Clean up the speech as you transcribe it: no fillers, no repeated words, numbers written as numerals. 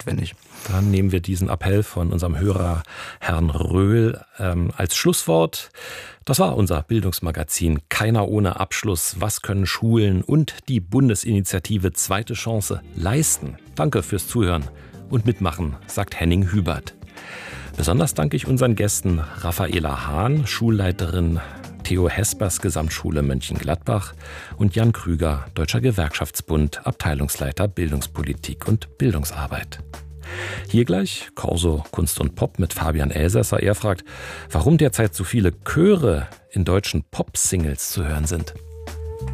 notwendig. Dann nehmen wir diesen Appell von unserem Hörer Herrn Röhl als Schlusswort. Das war unser Bildungsmagazin Keiner ohne Abschluss. Was können Schulen und die Bundesinitiative Zweite Chance leisten? Danke fürs Zuhören und Mitmachen, sagt Henning Hubert. Besonders danke ich unseren Gästen Raffaela Hahn, Schulleiterin Theo Hespers Gesamtschule Mönchengladbach und Jan Krüger, Deutscher Gewerkschaftsbund, Abteilungsleiter Bildungspolitik und Bildungsarbeit. Hier gleich Corso Kunst und Pop mit Fabian Elsässer. Er fragt, warum derzeit so viele Chöre in deutschen Pop-Singles zu hören sind.